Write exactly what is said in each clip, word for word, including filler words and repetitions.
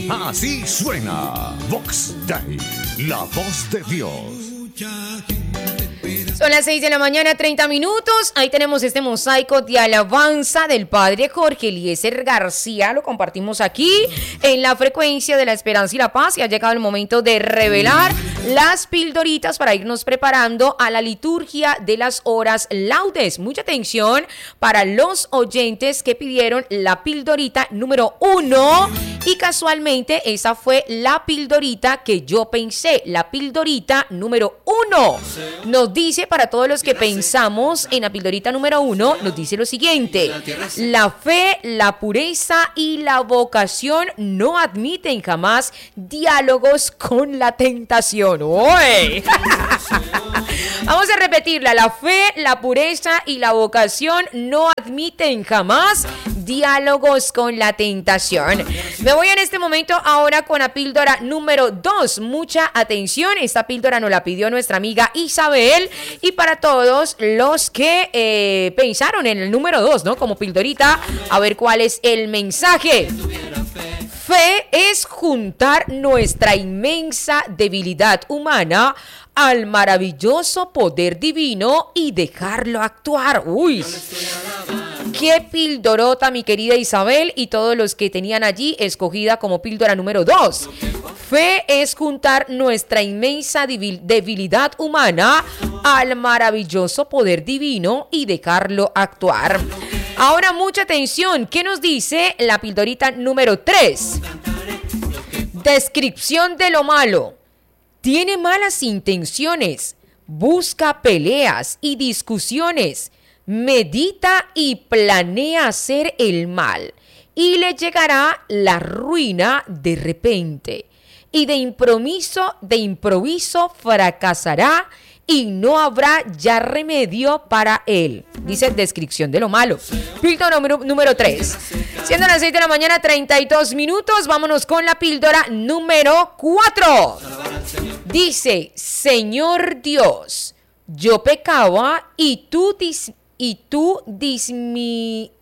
Así suena Vox Day, la voz de Dios. Son las seis de la mañana, treinta minutos. Ahí tenemos este mosaico de alabanza del padre Jorge Eliezer García. Lo compartimos aquí en la frecuencia de la esperanza y la paz. Y ha llegado el momento de revelar las pildoritas para irnos preparando a la liturgia de las horas laudes. Mucha atención para los oyentes que pidieron la pildorita número uno. Y casualmente esa fue la pildorita que yo pensé. La pildorita número uno. Nos dice, para todos los que pensamos en la pildorita número uno, nos dice lo siguiente: la fe, la pureza y la vocación no admiten jamás diálogos con la tentación. ¡Uy! Vamos a repetirla. La fe, la pureza y la vocación no admiten jamás diálogos con la tentación. Me voy en este momento ahora con la píldora número dos. Mucha atención, esta píldora nos la pidió nuestra amiga Isabel. Y para todos los que eh, pensaron en el número dos, ¿no? Como pildorita, a ver cuál es el mensaje. Fe es juntar nuestra inmensa debilidad humana al maravilloso poder divino y dejarlo actuar. Uy, qué pildorota, mi querida Isabel, y todos los que tenían allí escogida como píldora número dos. Fe es juntar nuestra inmensa debilidad humana al maravilloso poder divino y dejarlo actuar. Ahora mucha atención, ¿qué nos dice la pildorita número tres? Descripción de lo malo. Tiene malas intenciones, busca peleas y discusiones, medita y planea hacer el mal, y le llegará la ruina de repente, y de improviso, de improviso fracasará y no habrá ya remedio para él. Dice descripción de lo malo. Píldora número, número tres. Siendo las seis de la mañana, treinta y dos minutos, vámonos con la píldora número cuatro. Dice: Señor Dios, yo pecaba y tú dis, y tú dismi,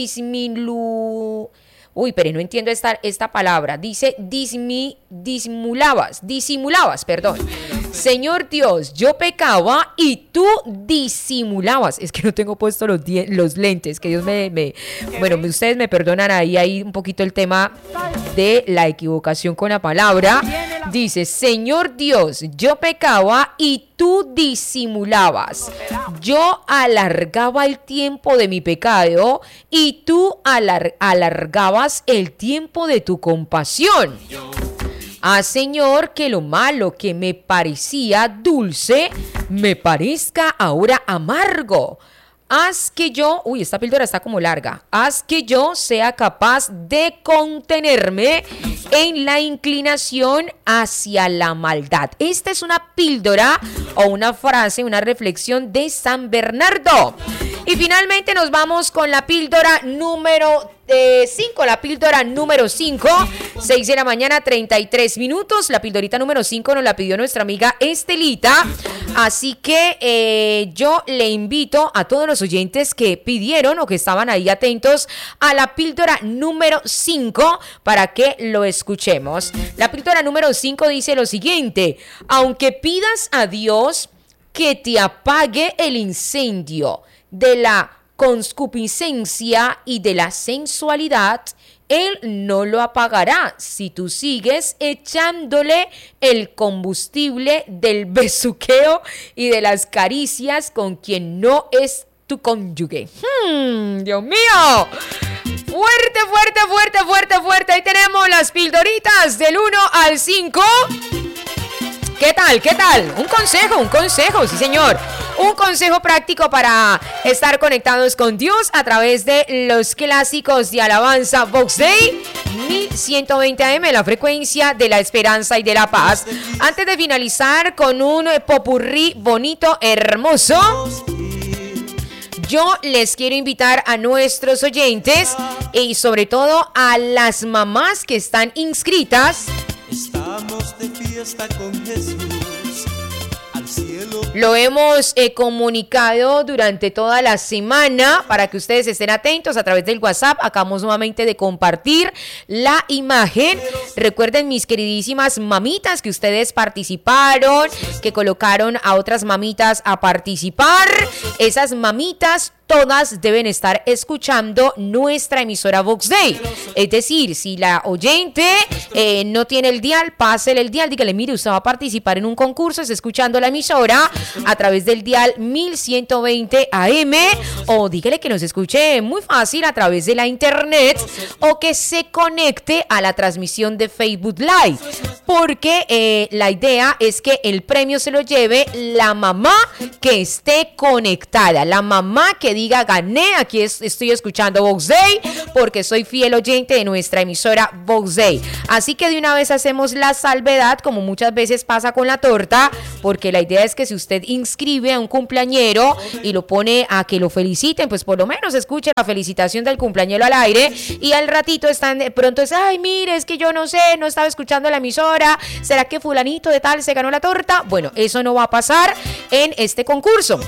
dismilu... Uy, pero no entiendo esta, esta palabra. Dice dismi, disimulabas, disimulabas, perdón. Señor Dios, yo pecaba y tú disimulabas. Es que no tengo puesto los, los lentes, que Dios me, me... Bueno, ustedes me perdonan ahí, ahí un poquito el tema de la equivocación con la palabra. Dice: Señor Dios, yo pecaba y tú disimulabas. Yo alargaba el tiempo de mi pecado y tú alar- alargabas el tiempo de tu compasión. Haz, Señor, que lo malo que me parecía dulce me parezca ahora amargo. Haz que yo, uy, esta píldora está como larga. Haz que yo sea capaz de contenerme en la inclinación hacia la maldad. Esta es una píldora o una frase, una reflexión de San Bernardo. Y finalmente nos vamos con la píldora número cinco, la píldora número cinco, seis de la mañana, treinta y tres minutos. La píldorita número cinco nos la pidió nuestra amiga Estelita. Así que eh, yo le invito a todos los oyentes que pidieron o que estaban ahí atentos a la píldora número cinco para que lo escuchemos. La píldora número cinco dice lo siguiente: aunque pidas a Dios que te apague el incendio de la concupiscencia y de la sensualidad, Él no lo apagará si tú sigues echándole el combustible del besuqueo y de las caricias con quien no es tu cónyuge. Hmm, Dios mío. Fuerte, fuerte, fuerte, fuerte, fuerte. Ahí tenemos las pildoritas del uno al cinco. ¿Qué tal? ¿Qué tal? Un consejo, un consejo, sí señor. Un consejo práctico para estar conectados con Dios a través de los clásicos de alabanza Vox Day, mil ciento veinte A M, la frecuencia de la esperanza y de la paz. Antes de finalizar con un popurrí bonito, hermoso, yo les quiero invitar a nuestros oyentes y sobre todo a las mamás que están inscritas. Estamos de fiesta con Jesús. Al cielo. Lo hemos eh, comunicado durante toda la semana para que ustedes estén atentos a través del WhatsApp. Acabamos nuevamente de compartir la imagen Recuerden, mis queridísimas mamitas, que ustedes participaron, que colocaron a otras mamitas a participar. Esas mamitas todas deben estar escuchando nuestra emisora Vox Day. Es decir, si la oyente eh, no tiene el dial, pásele el dial, dígale, mire, usted va a participar en un concurso, está escuchando la emisora a través del dial mil ciento veinte A M, o dígale que nos escuche muy fácil a través de la internet, o que se conecte a la transmisión de Facebook Live, porque eh, la idea es que el premio se lo lleve la mamá que esté conectada, la mamá que diga, gané, aquí es, estoy escuchando Vox Day porque soy fiel oyente de nuestra emisora Vox Day. Así que de una vez hacemos la salvedad, como muchas veces pasa con la torta, porque la idea es que si usted inscribe a un cumpleañero y lo pone a que lo feliciten, pues por lo menos escuche la felicitación del cumpleañero al aire, y al ratito están de pronto es, ay, mire, es que yo no sé, no estaba escuchando la emisora, ¿será que fulanito de tal se ganó la torta? Bueno, eso no va a pasar en este concurso.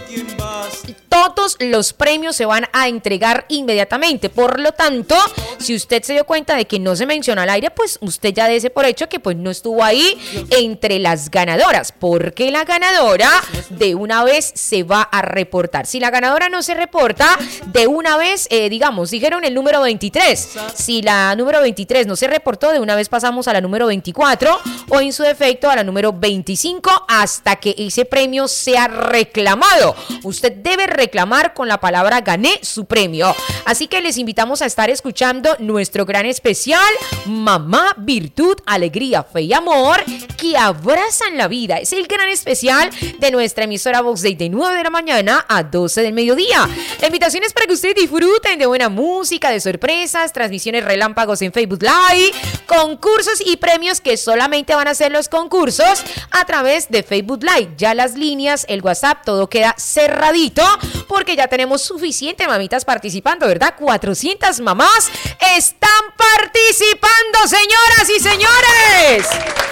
Todos los premios se van a entregar inmediatamente. Por lo tanto, si usted se dio cuenta de que no se menciona al aire, pues usted ya dése por hecho que pues no estuvo ahí entre las ganadoras, porque la ganadora de una vez se va a reportar. Si la ganadora no se reporta, de una vez, eh, digamos, dijeron el número veintitrés. Si la número veintitrés no se reportó, de una vez pasamos a la número veinticuatro, o en su defecto a la número veinticinco, hasta que ese premio sea reclamado. Usted debe reclamar con la palabra gané su premio. Así que les invitamos a estar escuchando nuestro gran especial Mamá, Virtud, Alegría, Fe y Amor, que abrazan la vida. Es el gran especial de nuestra emisora Vox Day, de nueve de la mañana a doce del mediodía. La invitación es para que ustedes disfruten de buena música, de sorpresas, transmisiones relámpagos en Facebook Live, concursos y premios que solamente van a ser los concursos a través de Facebook Live. Ya las líneas, el WhatsApp, todo queda cerradito porque ya tenemos suficiente mamitas participando, ¿verdad? cuatrocientas mamás están participando, señoras y señores.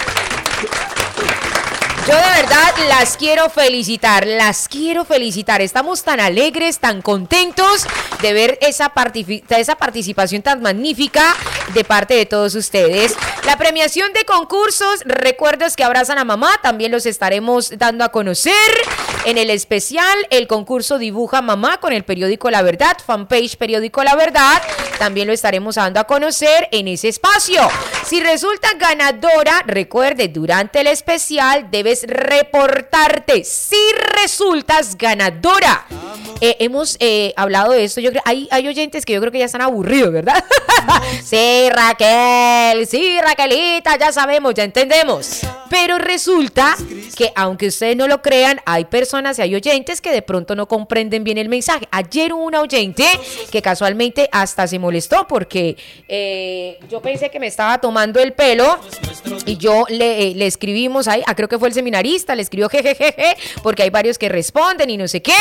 Yo de verdad las quiero felicitar, las quiero felicitar. Estamos tan alegres, tan contentos de ver esa, particip- esa participación tan magnífica de parte de todos ustedes. La premiación de concursos, recuerdos que abrazan a mamá, también los estaremos dando a conocer en el especial. El concurso Dibuja Mamá con el periódico La Verdad, fanpage periódico La Verdad, también lo estaremos dando a conocer en ese espacio. Si resulta ganadora, recuerde, durante el especial debes reportarte. Si resultas ganadora, eh, hemos eh, hablado de esto. Yo creo, hay, hay oyentes que yo creo que ya están aburridos, ¿verdad? Sí, Raquel, sí, Raquelita, ya sabemos, ya entendemos. Pero resulta que, aunque ustedes no lo crean, hay personas y hay oyentes que de pronto no comprenden bien el mensaje. Ayer hubo una oyente que casualmente hasta se molestó porque eh, yo pensé que me estaba tomando el pelo y yo le, eh, le escribimos ahí, ah, creo que fue el seminarista, le escribió jejejeje, porque hay varios que responden y no sé qué.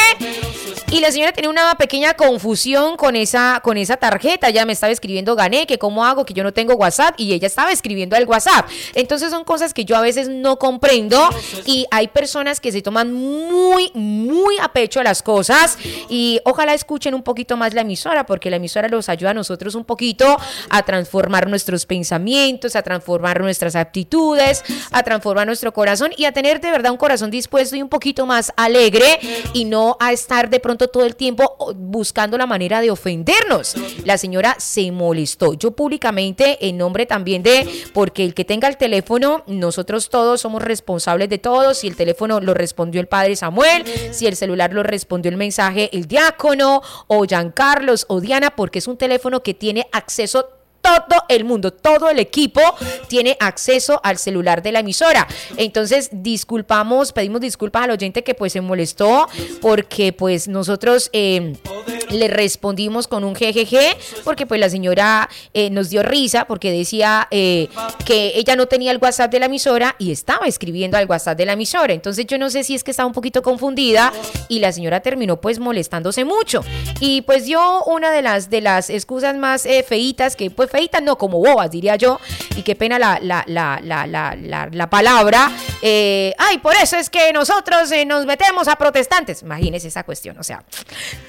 Y la señora tenía una pequeña confusión con esa, con esa tarjeta. Ya me estaba escribiendo gané, que cómo hago, que yo no tengo WhatsApp, y ella estaba escribiendo al WhatsApp. Entonces son cosas que yo a veces no comprendo, y hay personas que se toman muy, muy a pecho las cosas, y ojalá escuchen un poquito más la emisora, porque la emisora los ayuda a nosotros un poquito a transformar nuestros pensamientos, a transformar nuestras actitudes, a transformar nuestro corazón y a tener de verdad un corazón dispuesto y un poquito más alegre, y no a estar de pronto todo el tiempo buscando la manera de ofendernos. La señora se molestó. Yo públicamente, en nombre también de, porque el que tenga el teléfono, nosotros todos somos responsables de todo. Si el teléfono lo respondió el padre Samuel, si el celular lo respondió el mensaje el diácono o Giancarlos o Diana, porque es un teléfono que tiene acceso todo el mundo, todo el equipo tiene acceso al celular de la emisora. Entonces disculpamos, pedimos disculpas al oyente que pues se molestó, porque pues nosotros eh, le respondimos con un jejeje, porque pues la señora eh, nos dio risa porque decía eh, que ella no tenía el WhatsApp de la emisora y estaba escribiendo al WhatsApp de la emisora. Entonces yo no sé si es que estaba un poquito confundida y la señora terminó pues molestándose mucho, y pues dio una de las de las excusas más eh, feitas, que pues feitas no, como bobas diría yo, y qué pena la, la, la, la, la, la, la palabra, eh, ay, por eso es que nosotros eh, nos metemos a protestantes. Imagínense esa cuestión, o sea,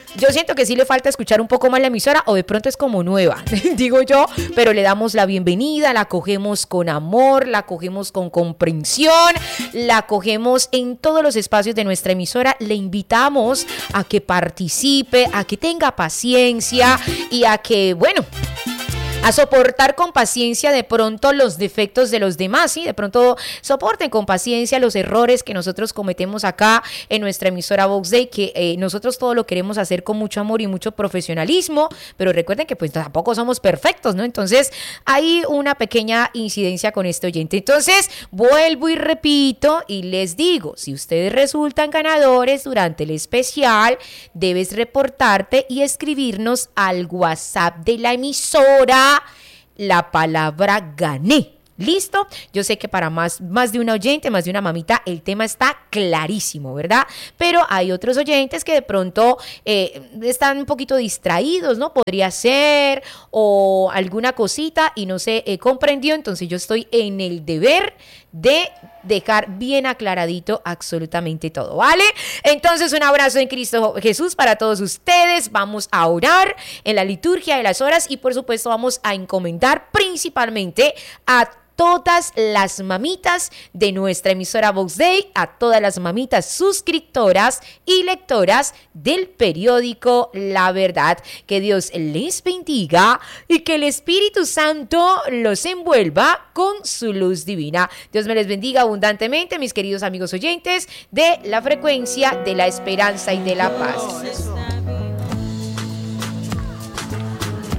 yo siento que sí le falta escuchar un poco más la emisora, o de pronto es como nueva, digo yo, pero le damos la bienvenida, la acogemos con amor, la acogemos con comprensión, la acogemos en todos los espacios de nuestra emisora. Le invitamos a que participe, a que tenga paciencia y a que, bueno, a soportar con paciencia de pronto los defectos de los demás, ¿sí? De pronto soporten con paciencia los errores que nosotros cometemos acá en nuestra emisora Vox Day, que eh, nosotros todo lo queremos hacer con mucho amor y mucho profesionalismo, pero recuerden que pues tampoco somos perfectos, ¿no? Entonces hay una pequeña incidencia con este oyente. Entonces vuelvo y repito y les digo, si ustedes resultan ganadores durante el especial, debes reportarte y escribirnos al WhatsApp de la emisora la palabra gané. ¿Listo? Yo sé que para más, más de una oyente, más de una mamita, el tema está clarísimo, ¿verdad? Pero hay otros oyentes que de pronto eh, están un poquito distraídos, ¿no? Podría ser, o alguna cosita y no se eh, comprendió. Entonces yo estoy en el deber de dejar bien aclaradito absolutamente todo, ¿vale? Entonces un abrazo en Cristo Jesús para todos ustedes. Vamos a orar en la liturgia de las horas y por supuesto vamos a encomendar principalmente a todas las mamitas de nuestra emisora Vox Day, a todas las mamitas suscriptoras y lectoras del periódico La Verdad. Que Dios les bendiga y que el Espíritu Santo los envuelva con su luz divina. Dios me les bendiga abundantemente, mis queridos amigos oyentes de la frecuencia de la esperanza y de la paz.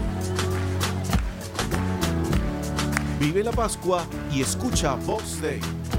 Vive la Pascua y escucha Vox Day.